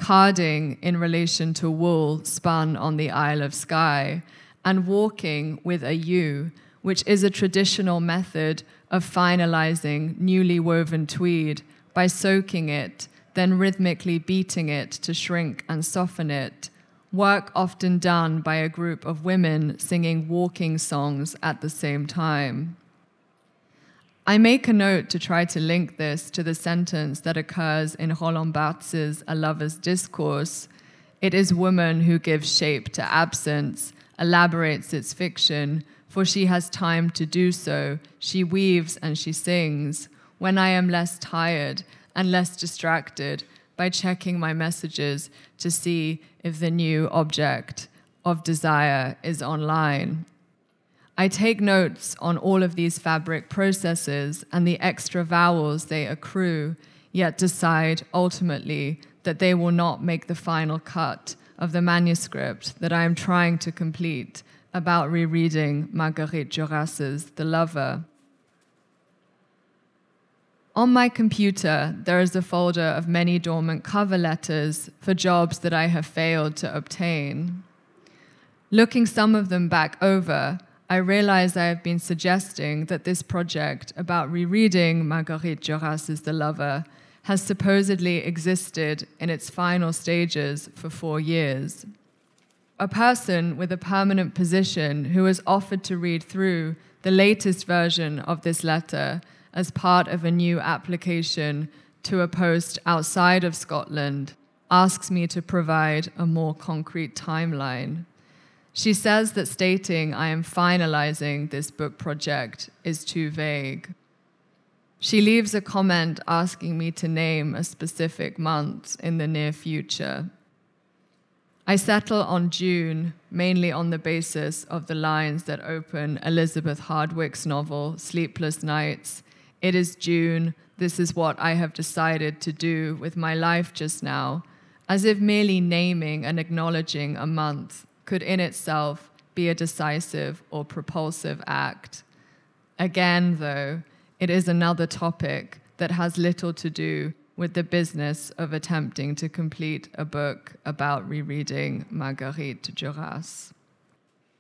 carding in relation to wool spun on the Isle of Skye, and walking with a U, which is a traditional method of finalizing newly woven tweed by soaking it, then rhythmically beating it to shrink and soften it, work often done by a group of women singing walking songs at the same time. I make a note to try to link this to the sentence that occurs in Roland Barthes' A Lover's Discourse. It is woman who gives shape to absence, elaborates its fiction, for she has time to do so, she weaves and she sings, when I am less tired and less distracted by checking my messages to see if the new object of desire is online. I take notes on all of these fabric processes and the extra vowels they accrue, yet decide ultimately that they will not make the final cut of the manuscript that I am trying to complete about rereading Marguerite Duras's The Lover. On my computer, there is a folder of many dormant cover letters for jobs that I have failed to obtain. Looking some of them back over, I realize I have been suggesting that this project about rereading Marguerite Duras's The Lover has supposedly existed in its final stages for 4 years. A person with a permanent position who was offered to read through the latest version of this letter as part of a new application to a post outside of Scotland asks me to provide a more concrete timeline. She says that stating I am finalizing this book project is too vague. She leaves a comment asking me to name a specific month in the near future. I settle on June, mainly on the basis of the lines that open Elizabeth Hardwick's novel, Sleepless Nights. It is June, this is what I have decided to do with my life just now, as if merely naming and acknowledging a month could in itself be a decisive or propulsive act. Again, though, it is another topic that has little to do with the business of attempting to complete a book about rereading Marguerite Duras.